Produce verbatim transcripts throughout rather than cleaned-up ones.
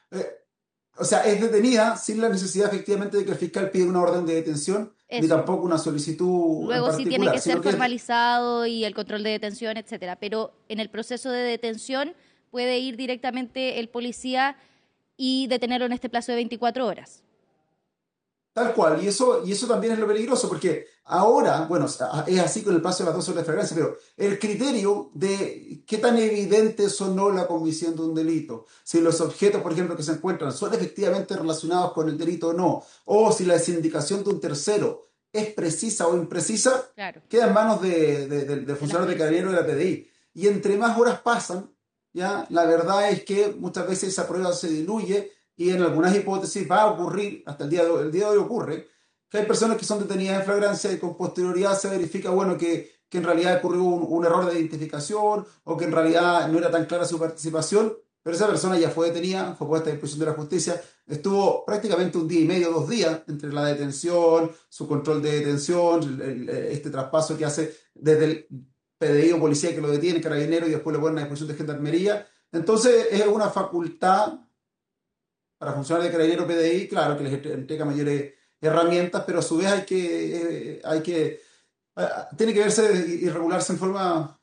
Eh, o sea, es detenida sin la necesidad efectivamente de que el fiscal pida una orden de detención ni Eso. tampoco una solicitud en Luego sí tiene particular, que ser sino que es, formalizado y el control de detención, etcétera. Pero en el proceso de detención puede ir directamente el policía y detenerlo en este plazo de veinticuatro horas. tal cual, y eso, y eso también es lo peligroso, porque ahora, bueno, es así con el plazo de las dos horas de flagrancia, pero el criterio de qué tan evidente es o no la comisión de un delito, si los objetos, por ejemplo, que se encuentran son efectivamente relacionados con el delito o no, o si la desindicación de un tercero es precisa o imprecisa, Claro, queda en manos de, de, de, de de las funcionarios de policías. Carabineros de la P D I. Y entre más horas pasan, ya, la verdad es que muchas veces esa prueba se diluye y en algunas hipótesis va a ocurrir, hasta el día de hoy, el día de hoy ocurre, que hay personas que son detenidas en flagrancia y con posterioridad se verifica, bueno, que, que en realidad ocurrió un, un error de identificación o que en realidad no era tan clara su participación, pero esa persona ya fue detenida, fue puesta a disposición de la justicia, estuvo prácticamente un día y medio, dos días entre la detención, su control de detención, el- el- este traspaso que hace desde el P D I o policía que lo detiene, carabinero, y después lo ponen a disposición de gendarmería. Entonces es una facultad para funcionarios de Carabinero P D I, claro que les entrega mayores herramientas, pero a su vez hay que, eh, hay que, ah, tiene que verse y y regularse en forma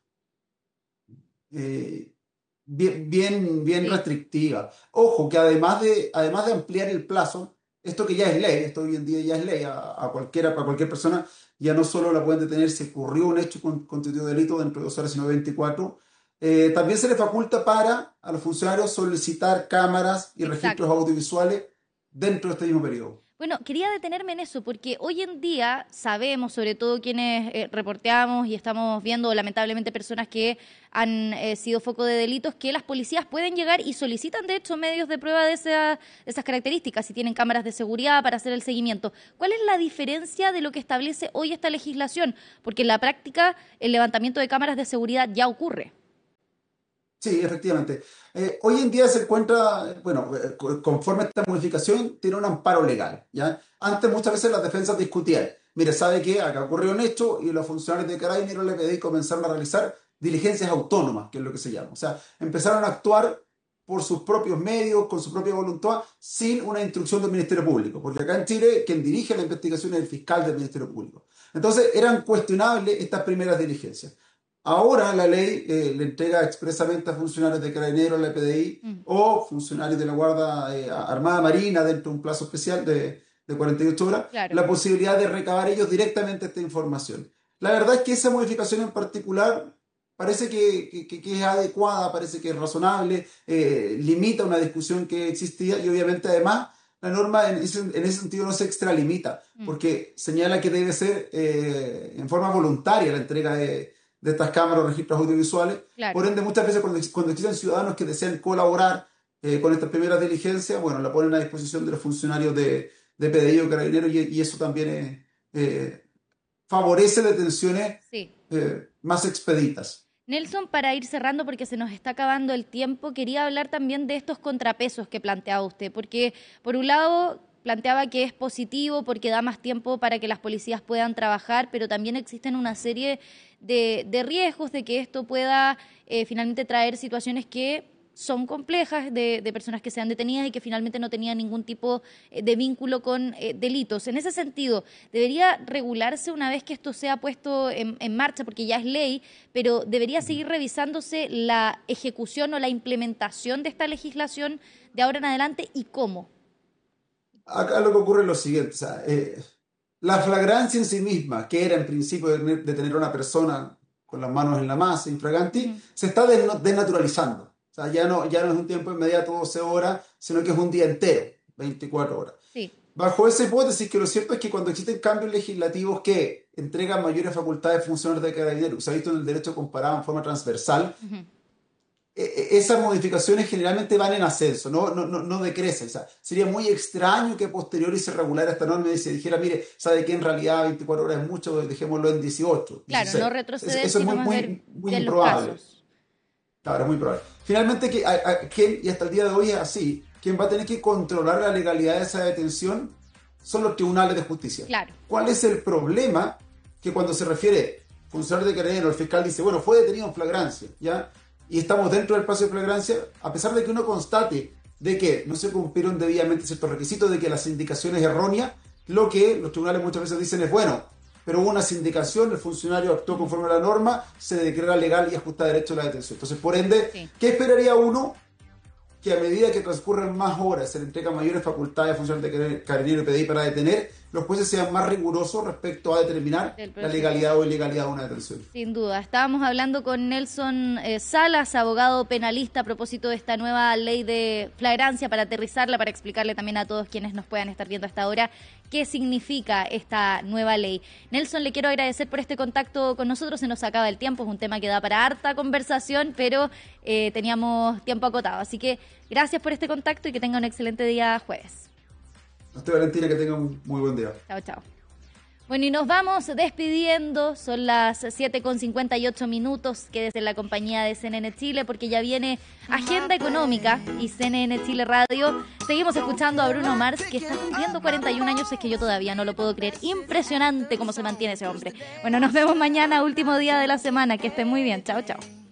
eh, bien, bien, bien Sí, restrictiva. Ojo, que además de, además de ampliar el plazo, esto que ya es ley, esto hoy en día ya es ley, a, a cualquiera, a cualquier persona, ya no solo la pueden detener si ocurrió un hecho con constitutivo de delito dentro de dos horas, sino veinticuatro. Eh, también se le faculta para a los funcionarios solicitar cámaras y registros exacto. audiovisuales dentro de este mismo periodo. Bueno, quería detenerme en eso porque hoy en día sabemos, sobre todo quienes eh, reporteamos y estamos viendo lamentablemente personas que han eh, sido foco de delitos, que las policías pueden llegar y solicitan de hecho medios de prueba de, esa- de esas características, si tienen cámaras de seguridad para hacer el seguimiento. ¿Cuál es la diferencia de lo que establece hoy esta legislación? Porque en la práctica el levantamiento de cámaras de seguridad ya ocurre. Sí, efectivamente. Eh, hoy en día se encuentra, eh, bueno, eh, co- conforme a esta modificación, tiene un amparo legal, ¿ya? Antes muchas veces las defensas discutían, mire, ¿sabe qué? Acá ocurrió un hecho y los funcionarios de Carabineros le pedí comenzaron a realizar diligencias autónomas, que es lo que se llama. O sea, empezaron a actuar por sus propios medios, con su propia voluntad, sin una instrucción del Ministerio Público, porque acá en Chile quien dirige la investigación es el fiscal del Ministerio Público. Entonces eran cuestionables estas primeras diligencias. Ahora la ley eh, le entrega expresamente a funcionarios de Carabineros, la P D I Mm, o funcionarios de la Guardia eh, Armada Marina dentro de un plazo especial de, de cuarenta y ocho horas claro. la posibilidad de recabar ellos directamente esta información. La verdad es que esa modificación en particular parece que, que- que- que es adecuada, parece que es razonable, eh, limita una discusión que existía y obviamente además la norma en ese, en ese sentido no se extralimita Mm, porque señala que debe ser eh, en forma voluntaria la entrega de de estas cámaras o registros audiovisuales. Por claro. ende, muchas veces cuando, cuando existen ciudadanos que desean colaborar eh, con estas primeras diligencias, bueno, la ponen a disposición de los funcionarios de, de P D I o Carabineros y, y eso también es, eh, favorece detenciones Sí. eh, más expeditas. Nelson, para ir cerrando, porque se nos está acabando el tiempo, quería hablar también de estos contrapesos que planteaba usted, porque por un lado planteaba que es positivo porque da más tiempo para que las policías puedan trabajar, pero también existen una serie de, de riesgos de que esto pueda eh, finalmente traer situaciones que son complejas de, de personas que sean detenidas y que finalmente no tenían ningún tipo eh, de vínculo con eh, delitos. En ese sentido, ¿debería regularse una vez que esto sea puesto en, en marcha, porque ya es ley, pero debería seguir revisándose la ejecución o la implementación de esta legislación de ahora en adelante y cómo? Acá lo que ocurre es lo siguiente, o sea, eh, la flagrancia en sí misma, que era en principio de tener, de tener a una persona con las manos en la masa, infraganti, Ujú. se está desno- desnaturalizando. O sea, ya no, ya no es un tiempo inmediato, doce horas, sino que es un día entero, veinticuatro horas. Sí, Bajo esa hipótesis, que lo cierto es que cuando existen cambios legislativos que entregan mayores facultades a funcionarios de carabineros, se ha visto en el derecho comparado en forma transversal, ujú, e- e- esas modificaciones generalmente van en ascenso, no, no, no, no decrecen. O sea, sería muy extraño que a posteriori se regulara esta norma y se dijera, mire, sabe que en realidad veinticuatro horas es mucho, dejémoslo en dieciocho, claro, no dieciséis. Eso, retroceder, eso es sino muy, más ver muy, muy bien los improbable. casos. Claro, es muy probable. Finalmente, que, a, a- quien, y hasta el día de hoy es así, quien va a tener que controlar la legalidad de esa detención son los tribunales de justicia. Claro. ¿Cuál es el problema? Que cuando se refiere funcionario de carabinero, el fiscal dice, bueno, fue detenido en flagrancia, ¿ya? Y estamos dentro del plazo de flagrancia, a pesar de que uno constate de que no se cumplieron debidamente ciertos requisitos, de que la sindicación es errónea, lo que los tribunales muchas veces dicen es bueno, pero hubo una sindicación, el funcionario actuó conforme a la norma, se declara legal y ajusta derecho a la detención. Entonces, por ende, sí. ¿Qué esperaría uno? Que a medida que transcurren más horas, se le entregan mayores facultades a funcionarios de Carabineros y P D I para detener, los jueces sean más rigurosos respecto a determinar la legalidad o ilegalidad de una detención. Sin duda. Estábamos hablando con Nelson eh, Salas, abogado penalista, a propósito de esta nueva ley de flagrancia, para aterrizarla, para explicarle también a todos quienes nos puedan estar viendo hasta ahora qué significa esta nueva ley. Nelson, le quiero agradecer por este contacto con nosotros. Se nos acaba el tiempo, es un tema que da para harta conversación, pero eh, teníamos tiempo acotado. Así que gracias por este contacto y que tenga un excelente día jueves. A usted, Valentina, que tenga un muy buen día. Chao, chao. Bueno, y nos vamos despidiendo. Son las siete con cincuenta y ocho minutos. Quédese en la compañía de C N N Chile porque ya viene Agenda Económica y C N N Chile Radio. Seguimos escuchando a Bruno Mars, que está cumpliendo cuarenta y un años. Es que yo todavía no lo puedo creer. Impresionante cómo se mantiene ese hombre. Bueno, nos vemos mañana, último día de la semana. Que estén muy bien. Chao, chao.